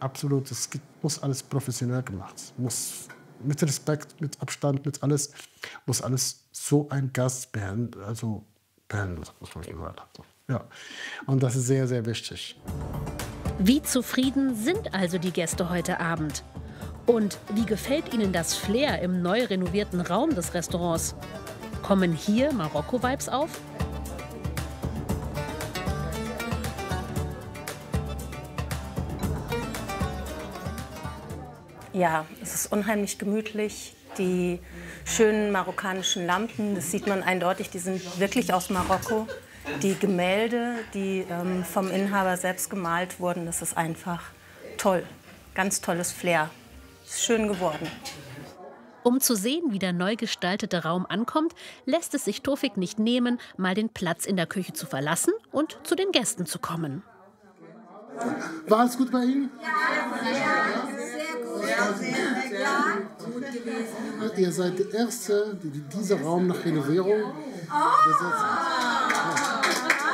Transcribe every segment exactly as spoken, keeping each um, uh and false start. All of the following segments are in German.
absolut, es muss alles professionell gemacht. Muss mit Respekt, mit Abstand, mit alles, muss alles so ein Gast behandeln, also behandeln, muss man sagen. Ja, und das ist sehr, sehr wichtig. Wie zufrieden sind also die Gäste heute Abend? Und wie gefällt Ihnen das Flair im neu renovierten Raum des Restaurants? Kommen hier Marokko-Vibes auf? Ja, es ist unheimlich gemütlich. Die schönen marokkanischen Lampen, das sieht man eindeutig, die sind wirklich aus Marokko. Die Gemälde, die ähm, vom Inhaber selbst gemalt wurden, das ist einfach toll. Ganz tolles Flair. Ist schön geworden. Um zu sehen, wie der neu gestaltete Raum ankommt, lässt es sich Tofik nicht nehmen, mal den Platz in der Küche zu verlassen und zu den Gästen zu kommen. War alles gut bei Ihnen? Ja, sehr gut. Ja, sehr, ja, gut gewesen. Ihr seid die Erste, die diesen Raum nach Renovierung besetzt hat.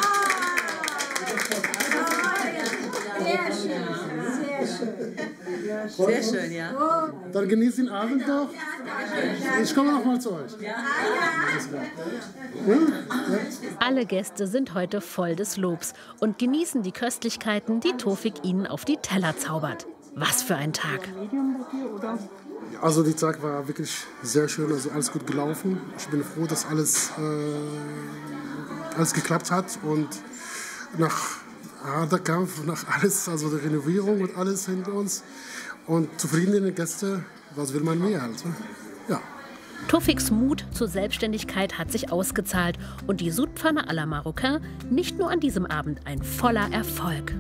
Sehr schön, sehr schön. Sehr schön, ja. Dann genießt den Abend doch. Ich komme noch mal zu euch. Alle Gäste sind heute voll des Lobs und genießen die Köstlichkeiten, die Tofik ihnen auf die Teller zaubert. Was für ein Tag! Also der Tag war wirklich sehr schön, also alles gut gelaufen. Ich bin froh, dass alles, äh, alles geklappt hat und nach harter Kampf, nach alles, also die Renovierung und alles hinter uns und zufriedene Gäste, was will man mehr? Also, ja. Tofiks Mut zur Selbstständigkeit hat sich ausgezahlt und die Sudpfanne à la Marocain nicht nur an diesem Abend ein voller Erfolg.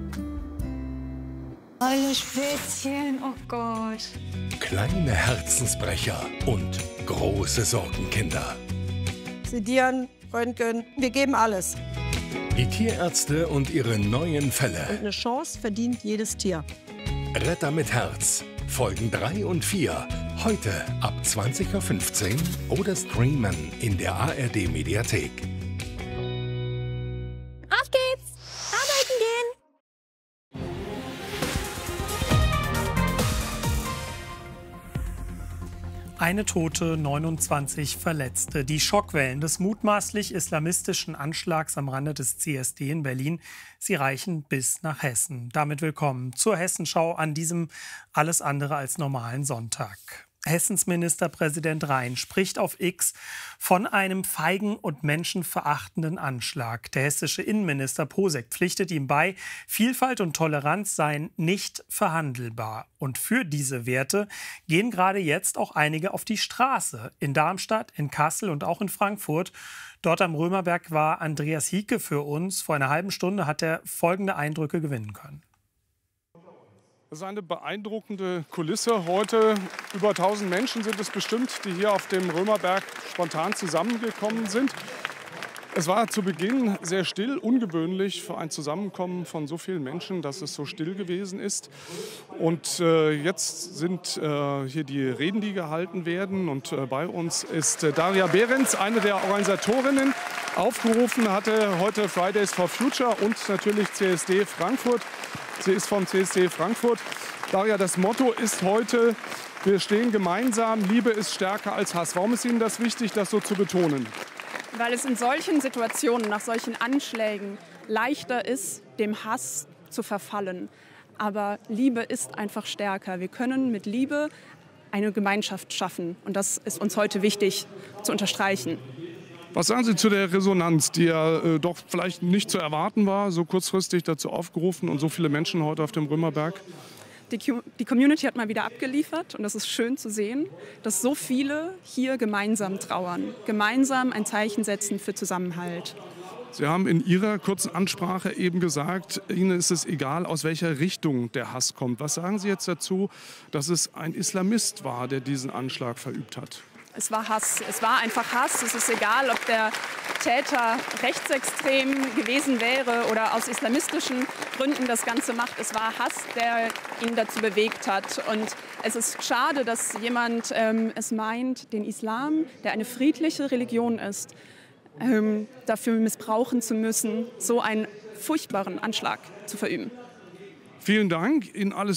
Alle Spätzchen, oh Gott. Kleine Herzensbrecher und große Sorgenkinder. Sedieren, Röntgen, wir geben alles. Die Tierärzte und ihre neuen Fälle. Und eine Chance verdient jedes Tier. Retter mit Herz. Folgen drei und vier. Heute ab zwanzig Uhr fünfzehn oder streamen in der A R D Mediathek. Auf geht's! Arbeiten gehen! Eine Tote, neunundzwanzig Verletzte. Die Schockwellen des mutmaßlich islamistischen Anschlags am Rande des C S D in Berlin, sie reichen bis nach Hessen. Damit willkommen zur Hessenschau an diesem alles andere als normalen Sonntag. Hessens Ministerpräsident Rhein spricht auf X von einem feigen und menschenverachtenden Anschlag. Der hessische Innenminister Posek pflichtet ihm bei, Vielfalt und Toleranz seien nicht verhandelbar. Und für diese Werte gehen gerade jetzt auch einige auf die Straße. In Darmstadt, in Kassel und auch in Frankfurt. Dort am Römerberg war Andreas Hieke für uns. Vor einer halben Stunde hat er folgende Eindrücke gewinnen können. Das ist eine beeindruckende Kulisse. Heute über tausend Menschen sind es bestimmt, die hier auf dem Römerberg spontan zusammengekommen sind. Es war zu Beginn sehr still, ungewöhnlich für ein Zusammenkommen von so vielen Menschen, dass es so still gewesen ist. Und äh, jetzt sind äh, hier die Reden, die gehalten werden. Und äh, bei uns ist äh, Daria Behrens, eine der Organisatorinnen. Aufgerufen hatte heute Fridays for Future und natürlich C S D Frankfurt. Sie ist vom C S D Frankfurt. Daria, das Motto ist heute, wir stehen gemeinsam, Liebe ist stärker als Hass. Warum ist Ihnen das wichtig, das so zu betonen? Weil es in solchen Situationen, nach solchen Anschlägen, leichter ist, dem Hass zu verfallen. Aber Liebe ist einfach stärker. Wir können mit Liebe eine Gemeinschaft schaffen. Und das ist uns heute wichtig zu unterstreichen. Was sagen Sie zu der Resonanz, die ja äh, doch vielleicht nicht zu erwarten war, so kurzfristig dazu aufgerufen und so viele Menschen heute auf dem Römerberg? Die, die Community hat mal wieder abgeliefert und das ist schön zu sehen, dass so viele hier gemeinsam trauern, gemeinsam ein Zeichen setzen für Zusammenhalt. Sie haben in Ihrer kurzen Ansprache eben gesagt, Ihnen ist es egal, aus welcher Richtung der Hass kommt. Was sagen Sie jetzt dazu, dass es ein Islamist war, der diesen Anschlag verübt hat? Es war Hass. Es war einfach Hass. Es ist egal, ob der Täter rechtsextrem gewesen wäre oder aus islamistischen Gründen das Ganze macht. Es war Hass, der ihn dazu bewegt hat. Und es ist schade, dass jemand ähm, es meint, den Islam, der eine friedliche Religion ist, ähm, dafür missbrauchen zu müssen, so einen furchtbaren Anschlag zu verüben. Vielen Dank. Ihnen alles